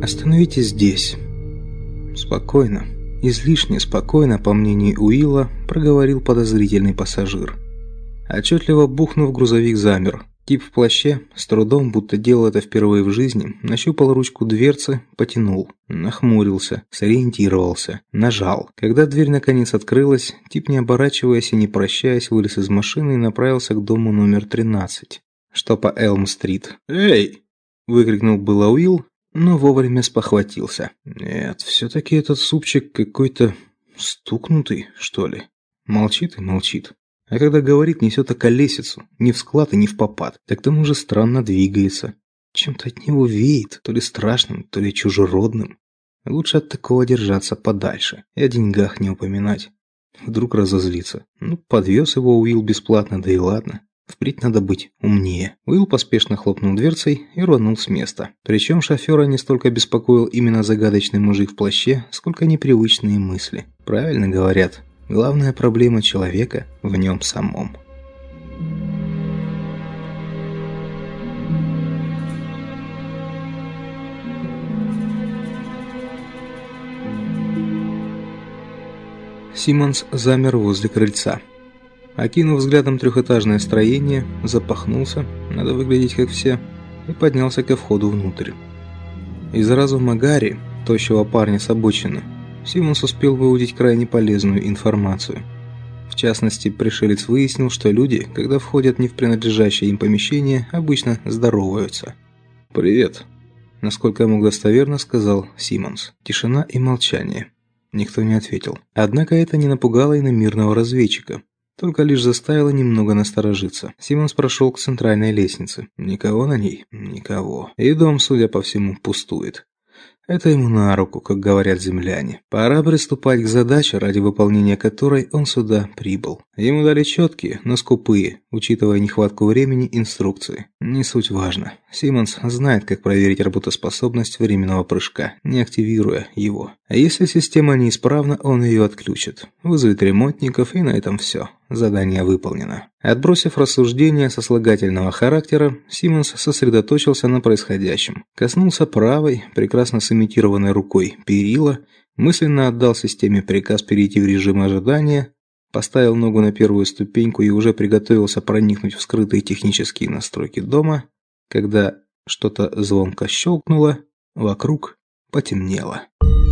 «Остановитесь здесь». Спокойно, излишне спокойно, по мнению Уилла, проговорил подозрительный пассажир. Отчетливо бухнув, грузовик замер. Тип в плаще, с трудом, будто делал это впервые в жизни, нащупал ручку дверцы, потянул, нахмурился, сориентировался, нажал. Когда дверь наконец открылась, тип, не оборачиваясь и не прощаясь, вылез из машины и направился к дому номер 13, что по Элм-стрит. «Эй!» – выкрикнул было Уилл, но вовремя спохватился. «Нет, все-таки этот супчик какой-то стукнутый, что ли. Молчит и молчит. А когда говорит, несет околесицу, не в склад и не впопад, так к тому же странно двигается. Чем-то от него веет, то ли страшным, то ли чужеродным. Лучше от такого держаться подальше и о деньгах не упоминать. Вдруг разозлится. Ну, подвез его Уилл бесплатно, да и ладно. Впредь надо быть умнее». Уилл поспешно хлопнул дверцей и рванул с места. Причем шофера не столько беспокоил именно загадочный мужик в плаще, сколько непривычные мысли. Правильно говорят. Главная проблема человека в нем самом. Симмонс замер возле крыльца. Окинув взглядом трехэтажное строение, запахнулся, надо выглядеть как все, и поднялся ко входу внутрь. Из разума Гарри, тощего парня с обочины, Симмонс успел выудить крайне полезную информацию. В частности, пришелец выяснил, что люди, когда входят не в принадлежащее им помещение, обычно здороваются. «Привет», – насколько мог достоверно сказал Симмонс. Тишина и молчание. Никто не ответил. Однако это не напугало иномирного разведчика, только лишь заставило немного насторожиться. Симмонс прошел к центральной лестнице. Никого на ней? Никого. И дом, судя по всему, пустует. Это ему на руку, как говорят земляне. Пора приступать к задаче, ради выполнения которой он сюда прибыл. Ему дали четкие, но скупые, учитывая нехватку времени, инструкции. Не суть важно. Симмонс знает, как проверить работоспособность временного прыжка, не активируя его. А если система неисправна, он ее отключит. Вызовет ремонтников, и на этом все. Задание выполнено. Отбросив рассуждения сослагательного характера, Симмонс сосредоточился на происходящем. Коснулся правой, прекрасно сымитированной рукой перила, мысленно отдал системе приказ перейти в режим ожидания, поставил ногу на первую ступеньку и уже приготовился проникнуть в скрытые технические настройки дома, когда что-то звонко щелкнуло, вокруг потемнело.